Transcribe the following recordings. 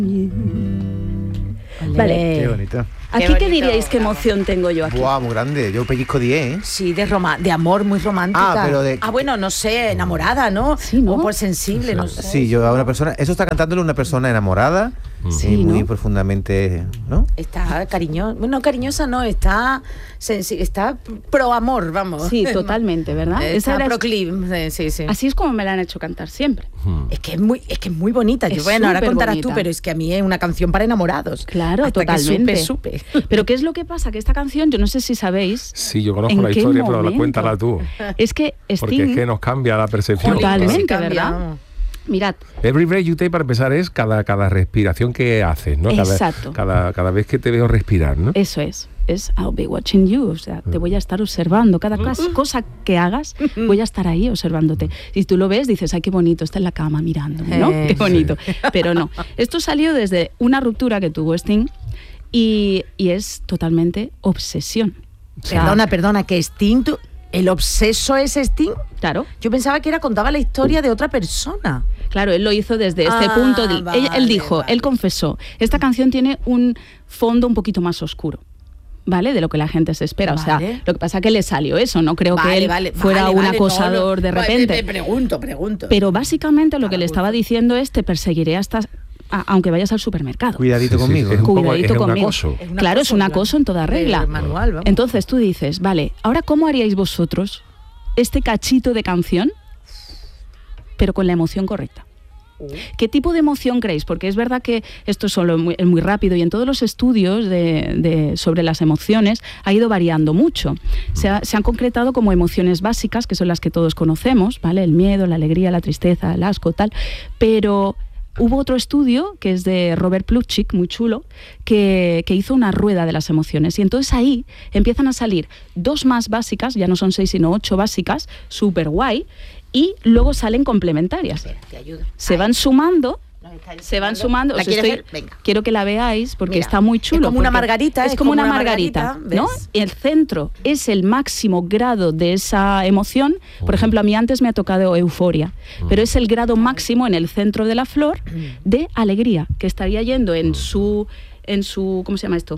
Vale. Qué bonito. ¿Aquí qué diríais qué emoción tengo yo aquí? Buah, muy grande. Yo pellizco 10, ¿eh? Sí, de amor muy romántica. pero de... bueno, no sé, enamorada, ¿no? Sí, ¿no? O por sensible, no sé. Sí, yo a una persona... Eso está cantándole una persona enamorada. Sí, muy ¿no? profundamente, ¿no? Está cariñosa. Bueno, cariñosa no, está pro amor, vamos. Sí, totalmente, ¿verdad? Está era- proclive, sí. Así es como me la han hecho cantar siempre. Es que es muy bonita. Es Bueno, ahora contarás superbonita. tú, pero es que a mí es una canción para enamorados. Claro, Hasta totalmente. Que supe. Pero ¿qué es lo que pasa? Que esta canción, yo no sé si sabéis... Sí, yo conozco ¿En la qué historia, pero momento? cuéntala tú. Es que Porque Sting... es que nos cambia la percepción. Totalmente, Sí cambia, ¿verdad? vamos. Mirad, Every breath you take, para empezar, es cada respiración que haces, ¿no? Exacto. Cada vez que te veo respirar, ¿no? eso es I'll be watching you, o sea, te voy a estar observando. Cada cosa que hagas, voy a estar ahí observándote. Si tú lo ves, dices, ay, qué bonito, está en la cama mirándome, ¿no? Qué bonito. Pero no, esto salió desde una ruptura que tuvo Sting y es totalmente obsesión. O sea, Perdona, que Sting, ¿el obseso es Sting? Claro. Yo pensaba que contaba la historia de otra persona. Claro, él lo hizo desde este punto. Él dijo, él confesó, esta canción tiene un fondo un poquito más oscuro, ¿vale? De lo que la gente se espera. Vale. O sea, lo que pasa es que le salió eso. No creo que él fuera un acosador de repente. Pregunto. Pero básicamente lo que le estaba diciendo es, te perseguiré aunque vayas al supermercado. Cuidadito Sí, sí, conmigo. es un poco- Cuidadito es un conmigo. acoso. Claro, es un acoso en toda regla. Manual, vamos. Entonces tú dices, vale, ahora ¿cómo haríais vosotros este cachito de canción, pero con la emoción correcta? ¿Qué tipo de emoción creéis? Porque es verdad que esto es es muy rápido y en todos los estudios sobre las emociones ha ido variando mucho. Se han concretado como emociones básicas, que son las que todos conocemos, ¿vale? El miedo, la alegría, la tristeza, el asco, tal. Pero hubo otro estudio, que es de Robert Plutchik, muy chulo, que hizo una rueda de las emociones. Y entonces ahí empiezan a salir 2 más básicas, ya no son 6 sino 8 básicas, súper guay, y luego salen complementarias. Te ayudo. Se van sumando. ¿La Os quieres ver? Venga. quiero que la veáis porque Mira, está muy chulo. es como una porque margarita, Es como una margarita, ¿no? ¿ves? Y el centro es el máximo grado de esa emoción. Por ejemplo, a mí antes me ha tocado euforia, pero es el grado máximo en el centro de la flor de alegría, que estaría yendo en su ¿cómo se llama esto?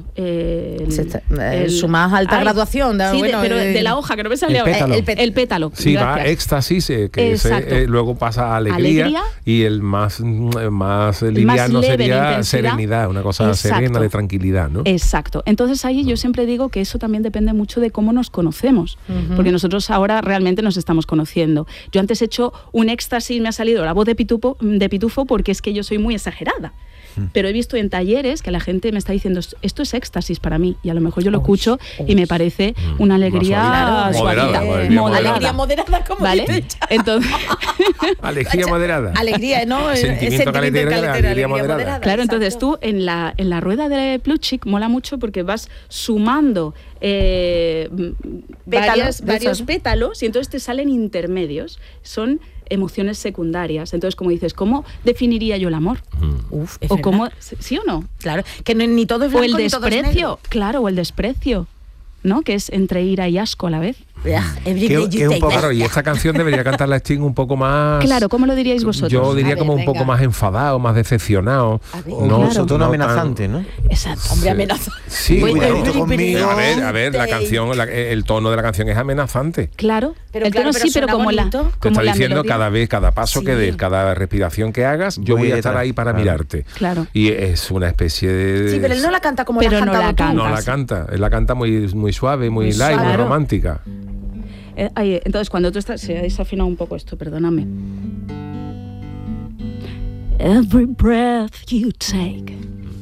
Su más alta graduación. Sí, pero de la hoja, que no me sale el ahora. pétalo. El pétalo. Sí, va gracias. a éxtasis, que Exacto. luego pasa a alegría, y el más liviano leve en sería intensidad. serenidad, una cosa Exacto. serena, de tranquilidad, ¿no? Exacto. Entonces ahí yo siempre digo que eso también depende mucho de cómo nos conocemos, porque nosotros ahora realmente nos estamos conociendo. Yo antes he hecho un éxtasis, me ha salido la voz de pitufo porque es que yo soy muy exagerada. Pero he visto en talleres que la gente me está diciendo, esto es éxtasis para mí, y a lo mejor yo lo escucho y me parece una alegría Moderada, suavita, Alegría moderada, como ¿vale? dice ella. Entonces, Alegría moderada. Alegría, ¿no? Sentimiento caletero, alegría moderada. claro, entonces tú en la rueda de Plutchik mola mucho porque vas sumando varios pétalos y entonces te salen intermedios. Son emociones secundarias. Entonces, como dices, ¿cómo definiría yo el amor? Uf, es ¿O verdad. cómo, sí o no? Claro, que ni todo es O blanco el ni todo es desprecio, negro. claro, o el desprecio, ¿no? Que es entre ira y asco a la vez. Every Que- day que you un take poco- that. Claro, y esta canción debería cantarla Sting un poco más... Claro, ¿cómo lo diríais vosotros? Yo diría A ver, como un venga. poco más enfadado, más decepcionado. A ver. O Claro. su tono no tan- amenazante, ¿no? Exacto. Hombre, amenaza. Sí, Cuidadito bueno, conmigo. a ver, la canción, el tono de la canción es amenazante. Claro, Pero el claro, tono pero sí, pero suena como bonito. Te como está la diciendo melodía. cada paso Sí. que des, cada respiración que hagas, yo voy a estar detrás. ahí para Claro. mirarte. Claro. Y es una especie de... Sí, pero él no la canta como Pero la has no cantado la tú. canta. No la canta, él la canta muy suave, muy light, suave. muy Claro. romántica. Entonces, cuando tú estás... Se ha desafinado un poco esto, perdóname. Every breath you take,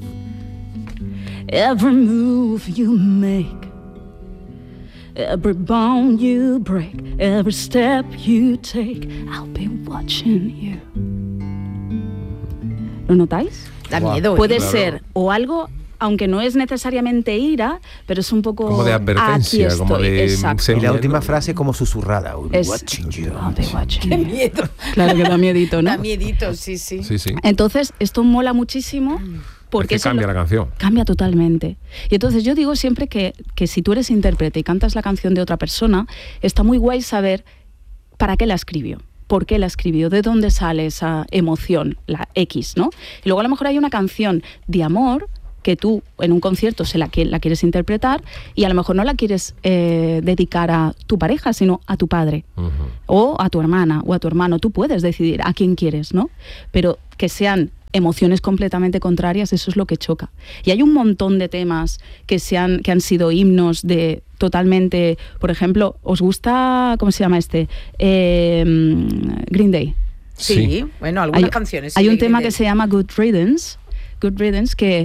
every move you make, every bone you break, every step you take, I'll be watching you. ¿Lo notáis? Da Guau. miedo. Puede Claro. ser o algo, aunque no es necesariamente ira, pero es un poco... Como de advertencia, aquí como estoy, de... exacto. Y la miedo. última frase como susurrada. We'll be Es- watching you. I'll be watching Qué you. miedo. Claro que da miedito, ¿no? Da miedito, sí. Sí, sí. Entonces, esto mola muchísimo porque es que eso cambia la canción. cambia totalmente. Y entonces yo digo siempre que si tú eres intérprete y cantas la canción de otra persona, está muy guay saber para qué la escribió. por qué la escribió, de dónde sale esa emoción, la X, ¿no? Y luego a lo mejor hay una canción de amor que tú en un concierto la quieres interpretar y a lo mejor no la quieres dedicar a tu pareja, sino a tu padre, o a tu hermana o a tu hermano. Tú puedes decidir a quién quieres, ¿no? Pero que sean emociones completamente contrarias, eso es lo que choca. Y hay un montón de temas que han sido himnos de totalmente, por ejemplo, ¿os gusta, cómo se llama este? Green Day. Sí, bueno, algunas canciones. Hay un tema que se llama Good Riddance, que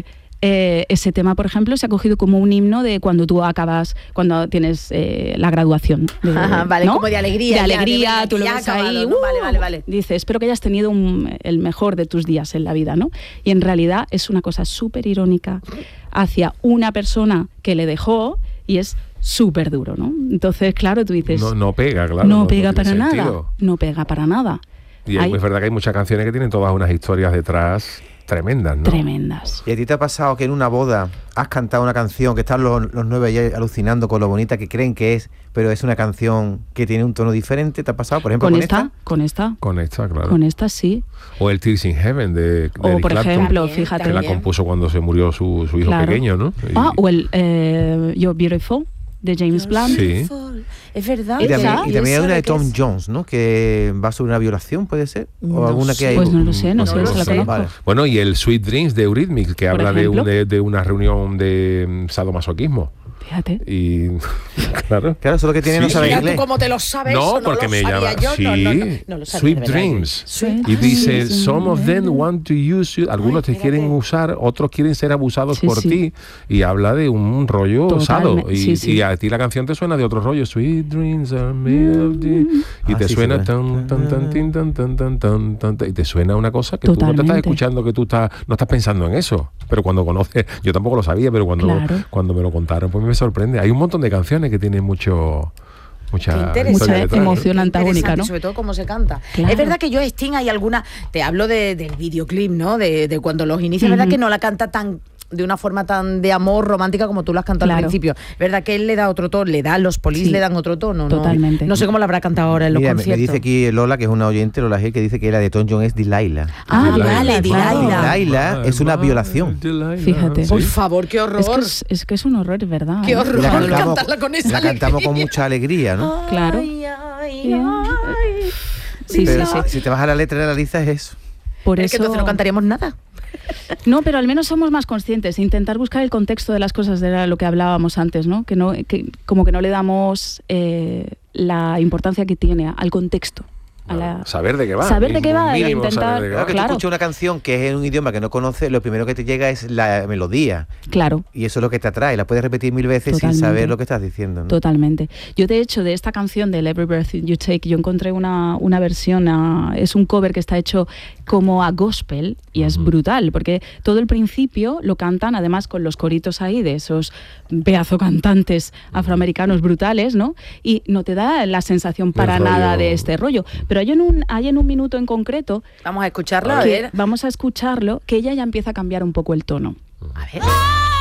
ese tema, por ejemplo, se ha cogido como un himno de cuando tú acabas, cuando tienes la graduación. Vale, ¿no? Como de alegría. De alegría, tú lo ves acabado, ahí. ¿no? Vale. Dice, espero que hayas tenido el mejor de tus días en la vida, ¿no? Y en realidad es una cosa súper irónica hacia una persona que le dejó y es súper duro, ¿no? Entonces, claro, tú dices... No pega, claro. No pega para tiene nada. sentido. No pega para nada. Y es verdad que hay muchas canciones que tienen todas unas historias detrás tremendas, ¿no? Tremendas. ¿Y a ti te ha pasado que en una boda has cantado una canción que están los 9 ahí alucinando con lo bonita que creen que es, pero es una canción que tiene un tono diferente? ¿Te ha pasado, por ejemplo, con esta? Con esta, claro. Con esta sí. O el Tears in Heaven de Eric O por Clapton, ejemplo, fíjate. que la compuso cuando se murió su hijo pequeño, ¿no? O el You're Beautiful de James Blunt. Sí. Es verdad. Y también hay una de Tom Jones, ¿no? Que va sobre una violación, ¿puede ser. O alguna que hay. Pues no lo sé, no sé, lo se la sé. conozco. Vale. Bueno, y el Sweet Dreams de Eurythmics, que Por habla ejemplo. de una reunión de sadomasoquismo. Fíjate. Y claro. Claro, eso es lo que tiene, no Sí. sabe Mira inglés. tú cómo te lo sabes. No, eso porque lo me sabía llama. yo. Sí, No lo sabía, Sweet de verdad. Dreams. Sweet Y dice, Dreams. some of them want to use you. Algunos te espérate. quieren usar, otros quieren ser abusados Sí, por sí. ti. Y habla de un rollo sado. Totalmente, Y, sí. y a ti la canción te suena de otro rollo. Sweet dreams are made of the... Y te sí, suena sí, tan, tan, tan, tin, tan, tan, tan, tan, tan, tan, y te suena una cosa que tú no te estás Totalmente. escuchando, que tú no estás pensando en eso. Pero cuando conoces, yo tampoco lo sabía, pero Claro. cuando me lo contaron, pues me sorprende. Hay un montón de canciones que tienen mucha Qué interesante. historia detrás, ¿no? emoción antagónica, Interesante, ¿no? sobre todo cómo se canta. Claro. Es verdad que yo, Sting, hay alguna... Te hablo del videoclip, ¿no? De cuando los inicia. Es verdad que no la canta de una forma tan de amor romántica como tú la has cantado al Claro. principio. Es verdad que él le da otro tono, los Police Sí. le dan otro tono, ¿no? Totalmente. No sé cómo la habrá cantado ahora en los Mira, me conciertos. dice aquí Lola, que es una oyente, Lola G, que dice que la de Tom Jones es Delilah. Ah, vale, Delilah. Delilah es una violación. Fíjate. Por favor, qué horror. Es que es un horror, es verdad. Qué ¿eh? horror. Y la Vamos a cantamos, cantarla con esa la cantamos con alegría. mucha alegría, ¿no? Claro. Ay, ay, ay. Sí, Pero sí, sí. si te vas a la letra de la lista es eso. Por Es que eso entonces no cantaríamos nada. No, pero al menos somos más conscientes, intentar buscar el contexto de las cosas, de lo que hablábamos antes, ¿no? Que como que no le damos la importancia que tiene al contexto. Saber de qué va. Saber de qué va, Mínimo intentar- saber de qué va. Claro, que Claro. tú escuchas una canción que es en un idioma que no conoces, lo primero que te llega es la melodía. Claro. Y eso es lo que te atrae. La puedes repetir 1000 veces Totalmente. sin saber lo que estás diciendo, ¿no? Totalmente. Yo, de hecho, de esta canción del Every Breath You Take, yo encontré una versión, es un cover que está hecho como a gospel y es brutal, porque todo el principio lo cantan, además con los coritos ahí de esos pedazo cantantes afroamericanos brutales, ¿no? Y no te da la sensación para rollo. nada de este rollo. Pero hay en un minuto en concreto, Vamos a escucharla, a que ver. vamos a escucharlo, que ella ya empieza a cambiar un poco el tono. A ver. Oh,